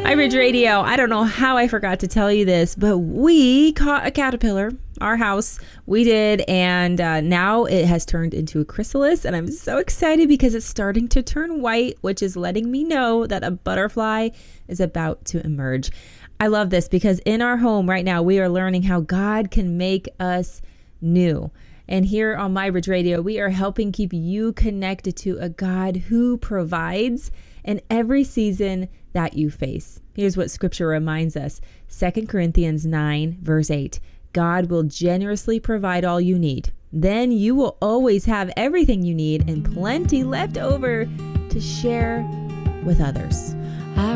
iRidge Radio. I don't know how I forgot to tell you this, but we caught a caterpillar. Our house, we did, and now it has turned into a chrysalis, and I'm so excited because it's starting to turn white, which is letting me know that a butterfly is about to emerge. I love this because in our home right now, we are learning how God can make us new. And here on iRidge Radio, we are helping keep you connected to a God who provides in every season that you face. Here's what Scripture reminds us. 2 Corinthians 9, verse 8. God will generously provide all you need. Then you will always have everything you need and plenty left over to share with others.